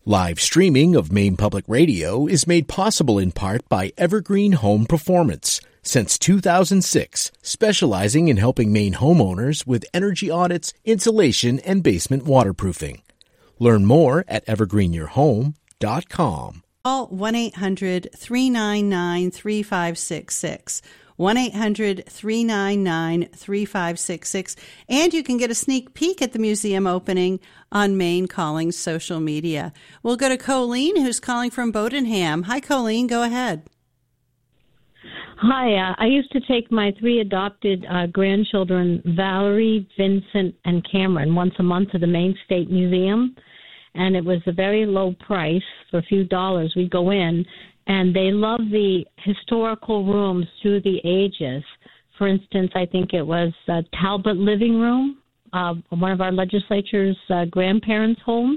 Live streaming of Maine Public Radio is made possible in part by Evergreen Home Performance. Since 2006, specializing in helping Maine homeowners with energy audits, insulation, and basement waterproofing. Learn more at evergreenyourhome.com. Call 1-800-399-3566. 1-800-399-3566. And you can get a sneak peek at the museum opening on Maine Calling's social media. We'll go to Colleen, who's calling from Bodenham. Hi, Colleen. Go ahead. Hi. I used to take my 3 adopted grandchildren, Valerie, Vincent, and Cameron, once a month to the Maine State Museum. And it was a very low price. For a few dollars, we go in. And they love the historical rooms through the ages. For instance, I think it was Talbot Living Room, one of our legislature's grandparents' homes.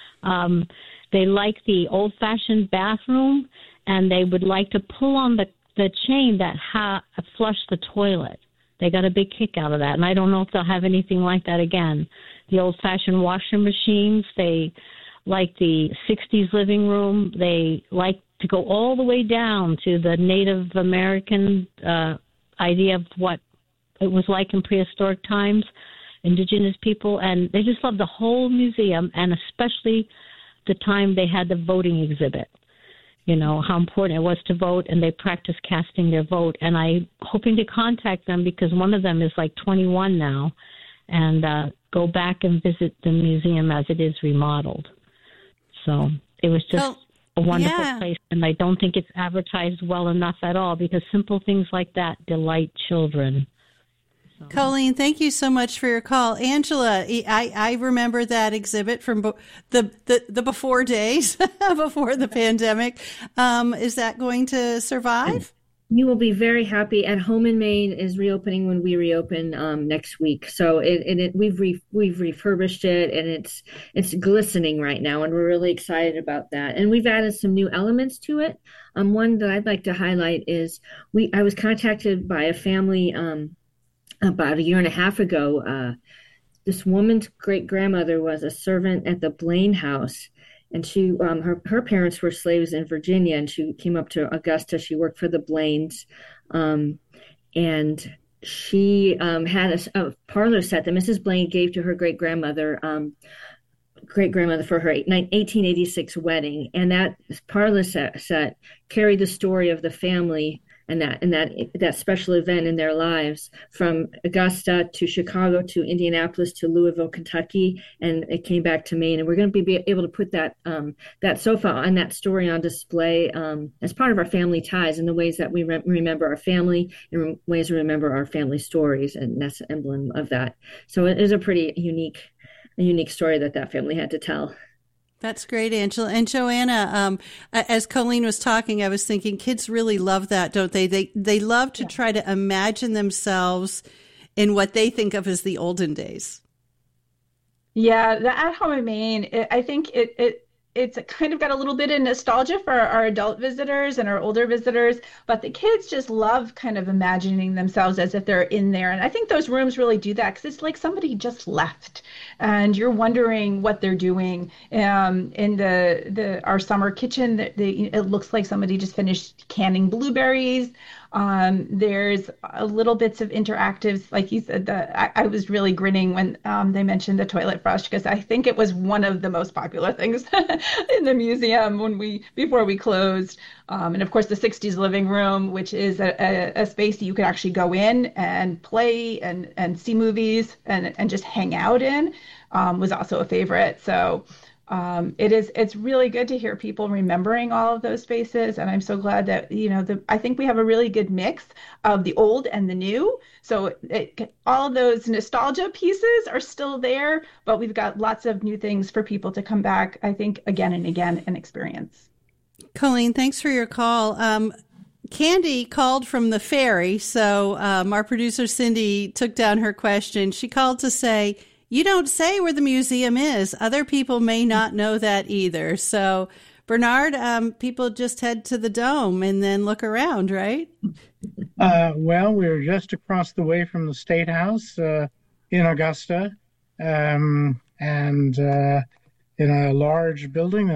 They like the old-fashioned bathroom, and they would like to pull on the chain that flushed the toilet. They got a big kick out of that, and I don't know if they'll have anything like that again. The old-fashioned washing machines, they like the 60s living room. They like to go all the way down to the Native American idea of what it was like in prehistoric times, indigenous people, and they just love the whole museum, and especially the time they had the voting exhibit. You know, how important it was to vote, and they practiced casting their vote. And I'm hoping to contact them because one of them is like 21 now, and go back and visit the museum as it is remodeled. So it was just a wonderful place, and I don't think it's advertised well enough at all because simple things like that delight children. So. Colleen, thank you so much for your call. Angela, I remember that exhibit from the before days, before the pandemic. Is that going to survive? You will be very happy. At Home in Maine is reopening when we reopen next week. So we've refurbished it, and it's glistening right now, and we're really excited about that. And we've added some new elements to it. One that I'd like to highlight is I was contacted by a family about a year and a half ago. This woman's great grandmother was a servant at the Blaine House. And she, her parents were slaves in Virginia, and she came up to Augusta. She worked for the Blaines, and she had a parlor set that Mrs. Blaine gave to her great grandmother for her 1886 wedding. And that parlor set carried the story of the family and that special event in their lives, from Augusta to Chicago to Indianapolis to Louisville, Kentucky, and it came back to Maine. And we're going to be able to put that sofa and that story on display as part of our family ties, in the ways that we remember our family, and ways we remember our family stories, and that's an emblem of that. So it is a pretty unique story that family had to tell. That's great, Angela. And Joanna, as Colleen was talking, I was thinking kids really love that, don't they? They love to try to imagine themselves in what they think of as the olden days. Yeah, the At Home in Maine, I think it's kind of got a little bit of nostalgia for our adult visitors and our older visitors, but the kids just love kind of imagining themselves as if they're in there. And I think those rooms really do that, because it's like somebody just left and you're wondering what they're doing. In our summer kitchen, it looks like somebody just finished canning blueberries. There's a little bits of interactives, like you said. I was really grinning when they mentioned the toilet flush, because I think it was one of the most popular things in the museum before we closed. And of course, the 60s living room, which is a space that you could actually go in and play and see movies and just hang out in, was also a favorite. So it's really good to hear people remembering all of those spaces. And I'm so glad that, I think we have a really good mix of the old and the new. So all of those nostalgia pieces are still there, but we've got lots of new things for people to come back, I think, again and again and experience. Colleen, thanks for your call. Candy called from the ferry. So our producer, Cindy, took down her question. She called to say, you don't say where the museum is. Other people may not know that either. So, Bernard, people just head to the Dome and then look around, right? Well, we're just across the way from the State House in Augusta, and in a large building